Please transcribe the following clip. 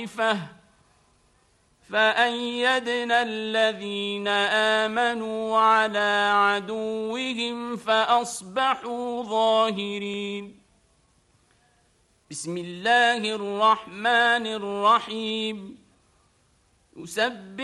طائفة فأيدنا الذين آمنوا على عدوهم فأصبحوا ظاهرين. بسم الله الرحمن الرحيم. يسبح